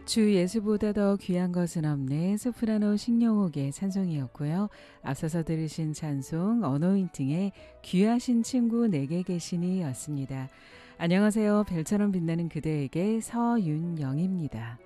주 예수보다 더 귀한 것은 없네 소프라노 신영옥의 찬송이었고요. 앞서서 들으신 찬송 어노인팅의 귀하신 친구 내게 계시니 였습니다. 안녕하세요. 별처럼 빛나는 그대에게 서윤영입니다.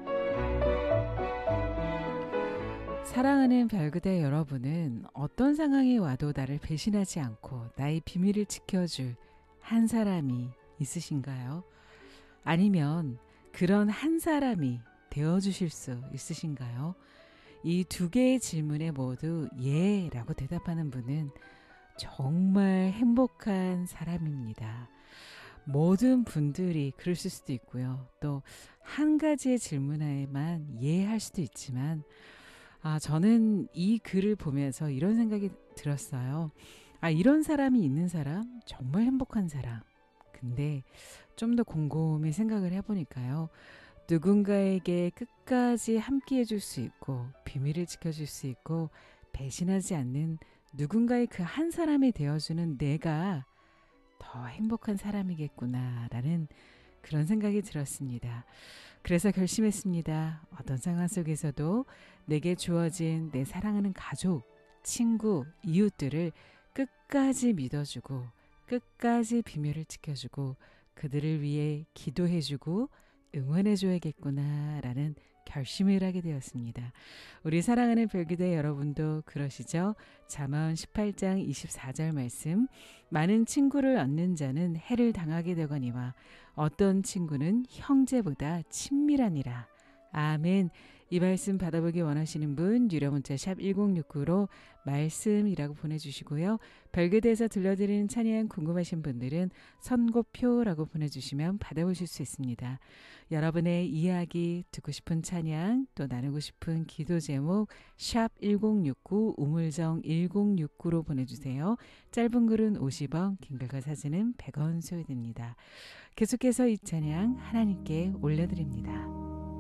사랑하는 별그대 여러분은 어떤 상황이 와도 나를 배신하지 않고 나의 비밀을 지켜줄 한 사람이 있으신가요? 아니면 그런 한 사람이 되어주실 수 있으신가요? 이 두 개의 질문에 모두 예 라고 대답하는 분은 정말 행복한 사람입니다. 모든 분들이 그러실 수도 있고요. 또 한 가지의 질문에만 예 할 수도 있지만 저는 이 글을 보면서 이런 생각이 들었어요. 이런 사람이 있는 사람 정말 행복한 사람. 근데 좀 더 곰곰이 생각을 해보니까요. 누군가에게 끝까지 함께 해줄 수 있고 비밀을 지켜줄 수 있고 배신하지 않는 누군가의 그 한 사람이 되어주는 내가 더 행복한 사람이겠구나라는 그런 생각이 들었습니다. 그래서 결심했습니다. 어떤 상황 속에서도 내게 주어진 내 사랑하는 가족, 친구, 이웃들을 끝까지 믿어주고 끝까지 비밀을 지켜주고 그들을 위해 기도해주고 응원해줘야겠구나라는 결심을 하게 되었습니다. 우리 사랑하는 별기대 여러분도 그러시죠? 잠언 18장 24절 말씀, 많은 친구를 얻는 자는 해를 당하게 되거니와 어떤 친구는 형제보다 친밀하니라. 아멘. 이 말씀 받아보기 원하시는 분 유료 문자 샵 1069로 말씀이라고 보내주시고요. 별그대에서 들려드리는 찬양 궁금하신 분들은 선고표라고 보내주시면 받아보실 수 있습니다. 여러분의 이야기, 듣고 싶은 찬양, 또 나누고 싶은 기도 제목 샵 1069 우물정 1069로 보내주세요. 짧은 글은 50원, 긴 글과 사진은 100원 소요됩니다. 계속해서 이 찬양 하나님께 올려드립니다.